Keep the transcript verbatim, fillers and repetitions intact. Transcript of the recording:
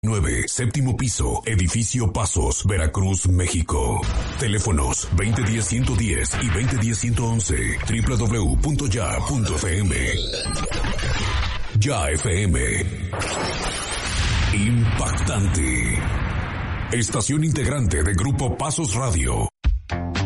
nueve, séptimo piso, edificio Pasos, Veracruz, México. Teléfonos veinte diez ciento diez y veinte diez ciento once, doble u doble u doble u punto ya punto f m. Ya F M. Impactante. Estación integrante de Grupo Pasos Radio.